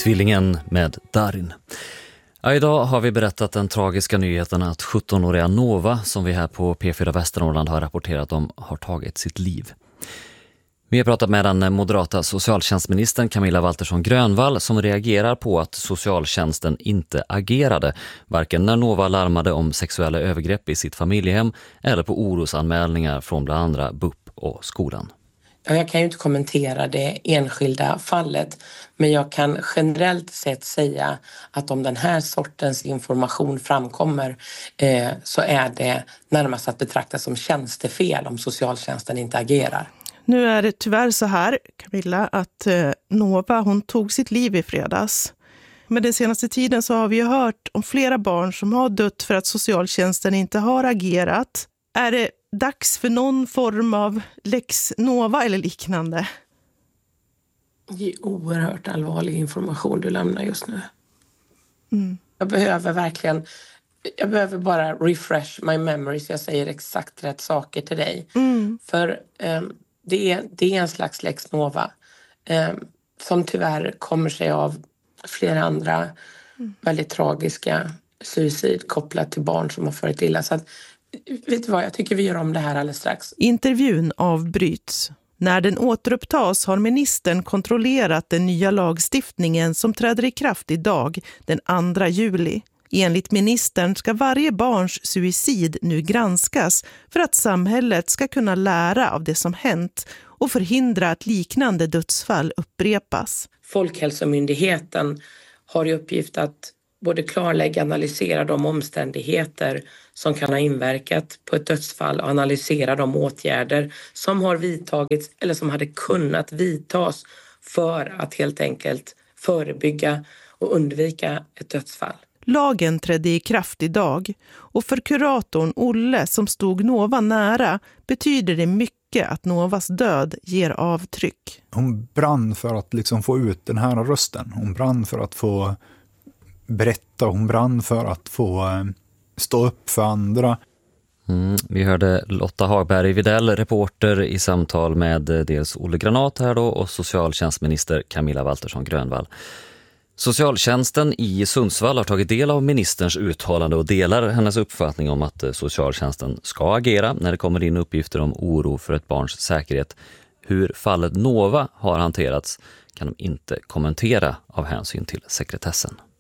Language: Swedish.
Tvillingen med Darin. Ja, idag har vi berättat den tragiska nyheten att 17-åriga Nova, som vi här på P4 Västernorrland har rapporterat om, har tagit sitt liv. Vi har pratat med den moderata socialtjänstministern Camilla Waltersson Grönvall som reagerar på att socialtjänsten inte agerade, varken när Nova larmade om sexuella övergrepp i sitt familjehem eller på orosanmälningar från bland andra BUP och skolan. Jag kan ju inte kommentera det enskilda fallet, men jag kan generellt sett säga att om den här sortens information framkommer så är det närmast att betrakta som tjänstefel om socialtjänsten inte agerar. Nu är det tyvärr så här, Camilla, att Nova hon tog sitt liv i fredags. Men den senaste tiden så har vi ju hört om flera barn som har dött för att socialtjänsten inte har agerat. Är det dags för någon form av Lex Nova eller liknande? Det är oerhört allvarlig information du lämnar just nu. Jag behöver bara refresh my memory så jag säger exakt rätt saker till dig. För det är en slags Lex Nova som tyvärr kommer sig av flera andra väldigt tragiska suicid kopplat till barn som har farit illa. Så att, vet du vad, jag tycker vi gör om det här alldeles strax. Intervjun avbryts. När den återupptas har ministern kontrollerat den nya lagstiftningen som träder i kraft idag, den 2 juli. Enligt ministern ska varje barns suicid nu granskas för att samhället ska kunna lära av det som hänt och förhindra att liknande dödsfall upprepas. Folkhälsomyndigheten har i uppgift att både klarlägga och analysera de omständigheter som kan ha inverkat på ett dödsfall och analysera de åtgärder som har vidtagits eller som hade kunnat vidtas för att helt enkelt förebygga och undvika ett dödsfall. Lagen trädde i kraft idag och för kuratorn Olle som stod Nova nära betyder det mycket att Novas död ger avtryck. Hon brann för att liksom få ut den här rösten. Hon brann för att få berätta. Hon brann för att få stå upp för andra. Vi hörde Lotta Hagberg Videll, reporter i samtal med dels Olle Granat här då och socialtjänstminister Camilla Waltersson Grönvall. Socialtjänsten i Sundsvall har tagit del av ministerns uttalande och delar hennes uppfattning om att socialtjänsten ska agera när det kommer in uppgifter om oro för ett barns säkerhet. Hur fallet Nova har hanterats kan de inte kommentera av hänsyn till sekretessen.